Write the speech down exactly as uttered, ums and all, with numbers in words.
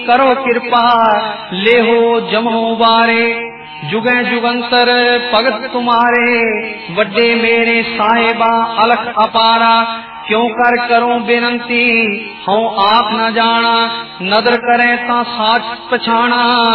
करो कृपा लेहो जमो बारे। जुगे जुगंतर भगत तुम्हारे वड्डे मेरे साहिबा अलख अपारा। क्यों कर करूं बेनंती हूं आप न जाना नदर करें ता साच पछाना।